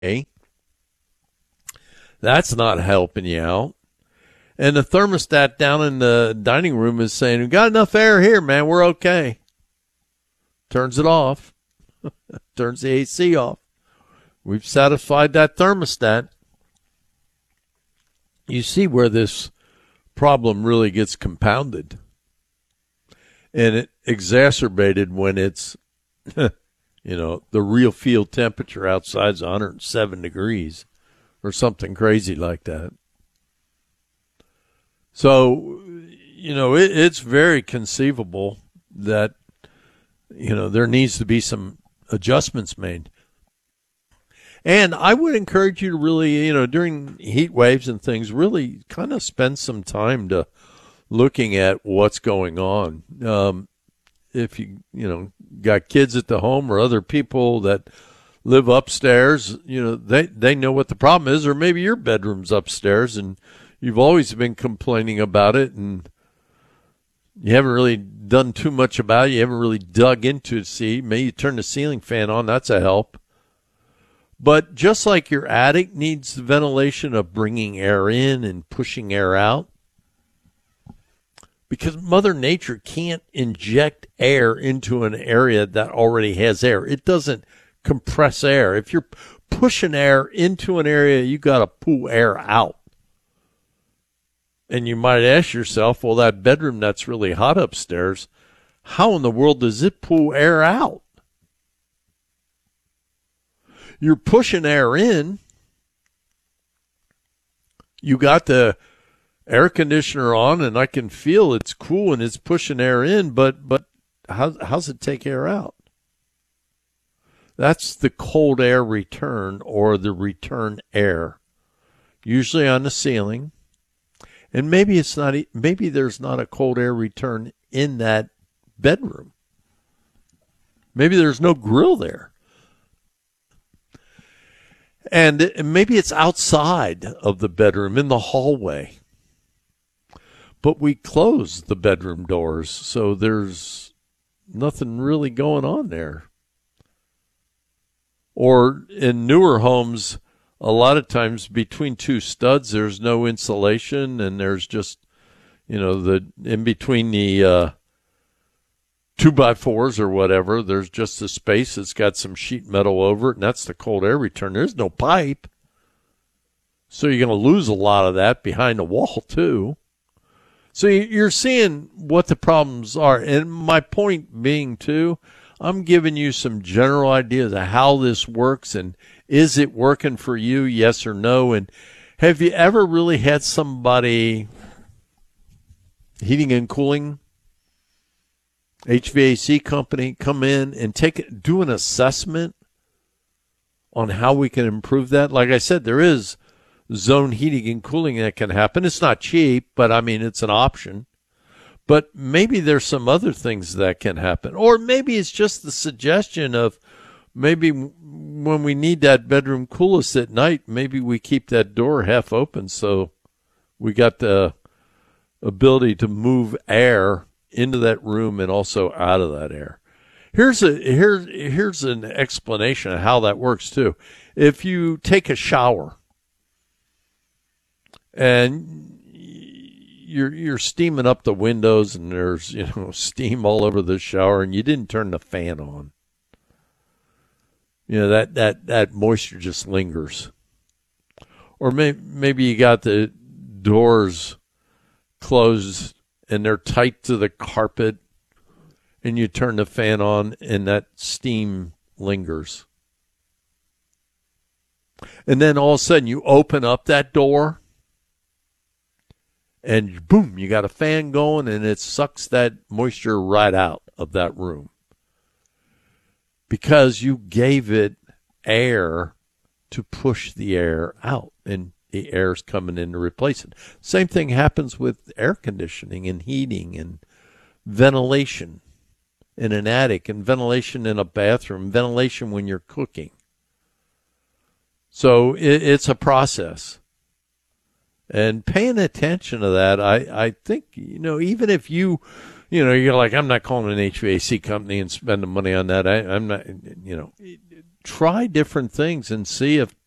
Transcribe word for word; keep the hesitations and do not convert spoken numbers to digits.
That's not helping you out. And the thermostat down in the dining room is saying, we've got enough air here, man. We're okay. Turns it off. Turns the A C off. We've satisfied that thermostat. You see where this problem really gets compounded. And it exacerbated when it's, you know, the real field temperature outside is one hundred seven degrees or something crazy like that. So, you know, it, it's very conceivable that, you know, there needs to be some adjustments made. And I would encourage you to really, you know, during heat waves and things, really kind of spend some time to looking at what's going on. Um, if you, you know, got kids at the home or other people that live upstairs, you know, they, they know what the problem is, or maybe your bedroom's upstairs and you've always been complaining about it and you haven't really done too much about it. You haven't really dug into it. See, maybe you turn the ceiling fan on. That's a help. But just like your attic needs the ventilation of bringing air in and pushing air out, because Mother Nature can't inject air into an area that already has air. It doesn't compress air. If you're pushing air into an area, you got to pull air out. And you might ask yourself, well, that bedroom that's really hot upstairs, how in the world does it pull air out? You're pushing air in. You got the air conditioner on, and I can feel it's cool and it's pushing air in, but but how how's it take air out? That's the cold air return or the return air, usually on the ceiling. And maybe it's not. Maybe there's not a cold air return in that bedroom. Maybe there's no grill there. And maybe it's outside of the bedroom in the hallway. But we close the bedroom doors, so there's nothing really going on there. Or in newer homes, a lot of times between two studs, there's no insulation, and there's just, you know, the in between the uh, two by fours or whatever, there's just a space that's got some sheet metal over it, and that's the cold air return. There's no pipe. So you're going to lose a lot of that behind the wall, too. So you're seeing what the problems are. And my point being, too, I'm giving you some general ideas of how this works and is it working for you, yes or no? And have you ever really had somebody, heating and cooling, H V A C company, come in and take do an assessment on how we can improve that? Like I said, there is zone heating and cooling that can happen. It's not cheap, but I mean, it's an option. But maybe there's some other things that can happen. Or maybe it's just the suggestion of maybe when we need that bedroom coolest at night, maybe we keep that door half open so we got the ability to move air into that room and also out of that air. Here's a here's here's an explanation of how that works too. If you take a shower and you're you're steaming up the windows and there's, you know, steam all over the shower and you didn't turn the fan on, you know, that that that moisture just lingers. Or may, maybe you got the doors closed and they're tight to the carpet and you turn the fan on and that steam lingers. And then all of a sudden you open up that door and boom, you got a fan going and it sucks that moisture right out of that room because you gave it air to push the air out and the air's coming in to replace it. Same thing happens with air conditioning and heating and ventilation in an attic and ventilation in a bathroom, ventilation when you're cooking. So it, it's a process. And paying attention to that, I, I think, you know, even if you, you know, you're like, I'm not calling an H V A C company and spending money on that. I, I'm not, you know, try different things and see if